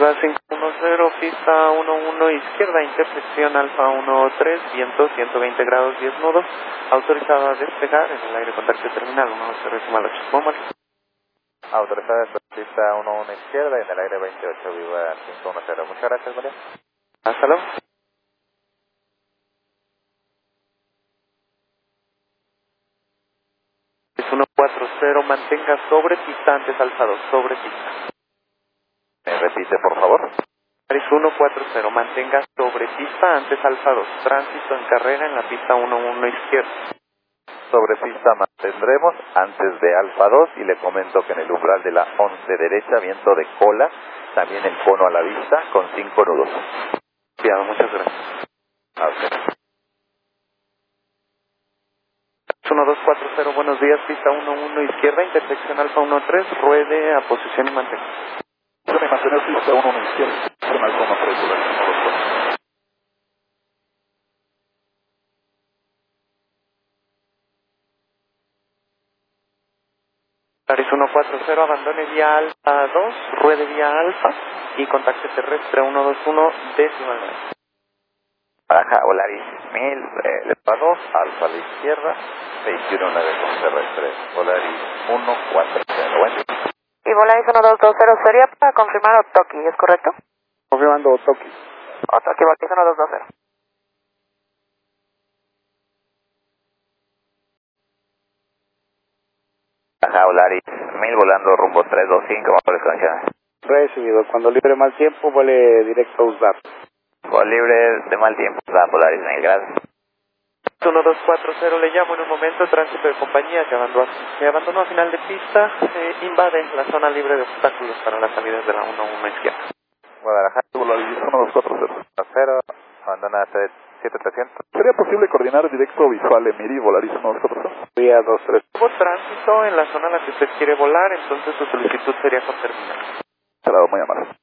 Va 510, pista 11 izquierda, intersección Alfa 13, viento 120 grados 10 nudos, autorizado a despegar en el aire contacto terminal 10.8. Mómalo. Autorizada pista 11 izquierda y en el aire 28, viva 510. Muchas gracias, María. Hasta luego. Es 140, mantenga sobre pista antes Alfa 2, sobre pista. ¿Me repite, por favor? Es 140, mantenga sobre pista antes Alfa 2, tránsito en carrera en la pista 11 izquierda. Sobre pista mantendremos antes de Alfa 2 y le comento que en el umbral de la 11 derecha, viento de cola, también el cono a la vista con 5 nudos. Ya, muchas gracias. A usted. 1240, buenos días, pista 11 izquierda, intersección Alfa 13, ruede a posición y mantenga. Puede mantener pista 11 izquierda, con Alfa 13, Paris 140, abandone vía Alfa 2, ruede vía Alfa y contacte terrestre 121 decimal. Baraja, Volaris 1000, Alfa 2, Alfa a la izquierda, 219 con terrestre, Volaris 140, bueno. Y Volaris 1220 sería para confirmar Otoki, ¿es correcto? Confirmando Otoki. Otoki, Volaris 1220. Baraja, Volaris 1000, volando rumbo 325, motores condiciones. Recibido. Cuando libre mal tiempo, vuele directo a USDAP. Por libre de mal tiempo, da Volaris 1000, gracias. 1240, le llamo en un momento, tránsito de compañía que abandonó a final de pista, invade la zona libre de obstáculos para las salidas de la 11 izquierda. Guadalajara, Volaris 1240. 0, abandona 7300. ¿Sería posible coordinar directo visual Emiri, Volaris 1240? Vía 23. Hubo tránsito en la zona en la que usted quiere volar, entonces su solicitud sería con terminal. Claro, muy amable.